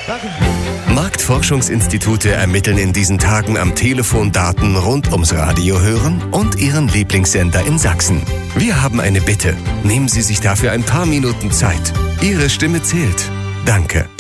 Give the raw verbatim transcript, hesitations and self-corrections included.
Danke. Marktforschungsinstitute ermitteln in diesen Tagen am Telefon Daten rund ums Radio hören und Ihren Lieblingssender in Sachsen. Wir haben eine Bitte. Nehmen Sie sich dafür ein paar Minuten Zeit. Ihre Stimme zählt. Danke.